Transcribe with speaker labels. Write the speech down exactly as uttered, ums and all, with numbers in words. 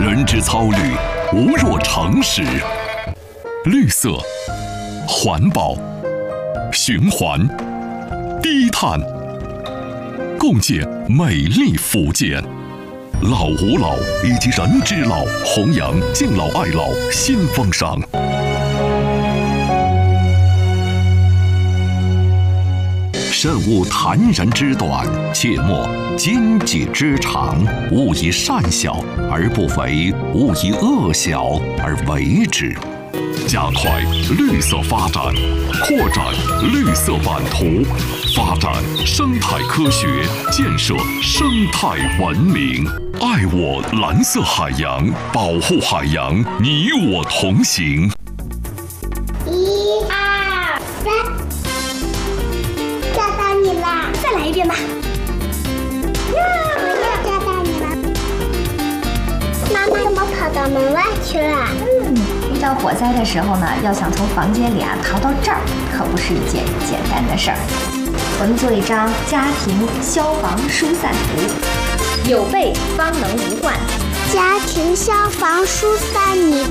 Speaker 1: 人之操虑，无若常识。绿色、环保、循环、低碳，共建美丽福建。老吾老以及人之老，弘扬敬老爱老新风尚。慎勿谈人之短，切莫经己之长。勿以善小而不为，勿以恶小而为之。加快绿色发展，扩展绿色版图，发展生态科学，建设生态文明。爱我蓝色海洋，保护海洋，你我同行。
Speaker 2: 一二三，抓到你啦！
Speaker 3: 再来一遍吧。
Speaker 2: 呀，抓到你了！妈妈怎么跑到门外去了？
Speaker 3: 嗯，遇到火灾的时候呢，要想从房间里啊逃到这儿，可不是一件简单的事儿。我们做一张家庭消防疏散图，有备方能无患。
Speaker 2: 家庭消防疏散你。